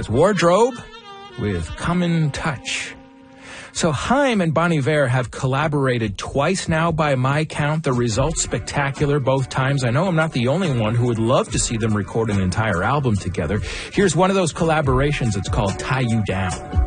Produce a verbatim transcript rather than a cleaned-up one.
That's Wardrobe with Come in Touch. So Haim and Bon Iver have collaborated twice now by my count. The results spectacular both times. I know I'm not the only one who would love to see them record an entire album together. Here's one of those collaborations. It's called Tie You Down.